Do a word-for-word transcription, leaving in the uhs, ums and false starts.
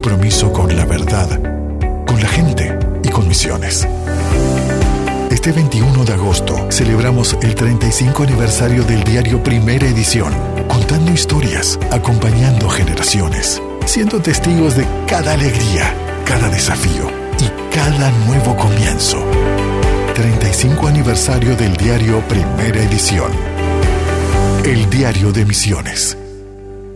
compromiso con la verdad, con la gente y con Misiones. Este veintiuno de agosto celebramos el treinta y cinco aniversario del diario Primera Edición, contando historias, acompañando generaciones, siendo testigos de cada alegría, cada desafío y cada nuevo comienzo. treinta y cinco aniversario del diario Primera Edición. El diario de Misiones.